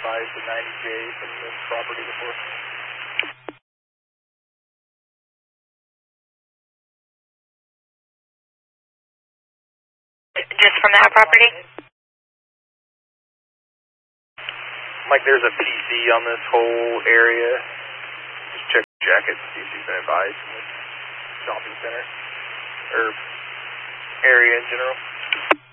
advised the 90J from this property before. Just from that property? Mike, there's a PC on this whole area. Just check the jacket, see if he's been advised from this shopping center, or area in general.